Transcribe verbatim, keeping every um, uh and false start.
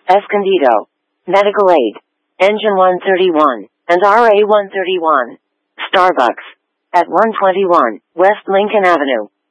Escondido, Medical Aid, Engine one thirty-one, and R A one thirty-one. Starbucks, at one twenty-one West Lincoln Avenue.